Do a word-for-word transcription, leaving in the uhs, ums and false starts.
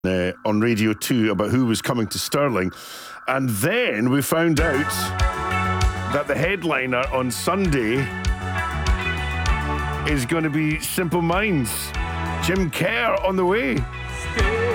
Uh, on Radio two about who was coming to Stirling, and then we found out that the headliner on Sunday is going to be Simple Minds. Jim Kerr on the way.